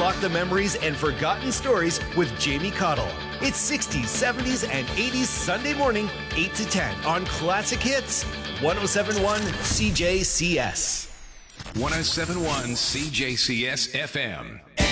unlock the memories and forgotten stories with Jamie Cottle. It's 60s, 70s, and 80s Sunday morning, 8 to 10 on Classic Hits, 107.1 CJCS. 107.1 CJCS FM.